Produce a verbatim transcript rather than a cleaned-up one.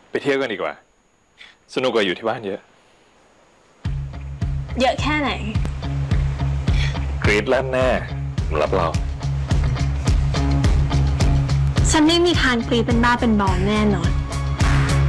ไปเที่ยวกันดีกว่าสนุกกว่าอยู่ที่บ้านเยอะเยอะแค่ไหนกรี๊ดลั่นแน่รับรองฉันไม่มีทางกรีดเป็นบ้าเป็นบอลแน่นอน